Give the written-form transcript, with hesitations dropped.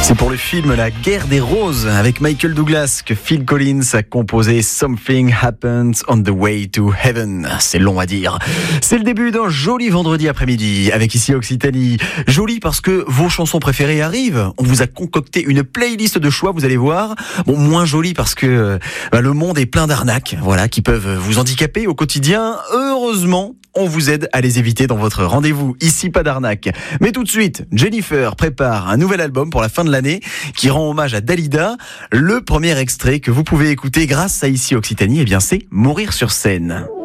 C'est pour le film La Guerre des Roses avec Michael Douglas que Phil Collins a composé Something Happens on the Way to Heaven. C'est long à dire. C'est le début d'un joli vendredi après-midi avec ici Occitanie. Joli parce que vos chansons préférées arrivent. On vous a concocté une playlist de choix, vous allez voir. Bon, moins joli parce que le monde est plein d'arnaques, voilà, qui peuvent vous handicaper au quotidien. Heureusement, on vous aide à les éviter dans votre rendez-vous. Ici, pas d'arnaque. Mais tout de suite, Jennifer prépare un nouvel album pour la fin de l'année qui rend hommage à Dalida. Le premier extrait que vous pouvez écouter grâce à Ici Occitanie, eh bien, c'est Mourir sur scène.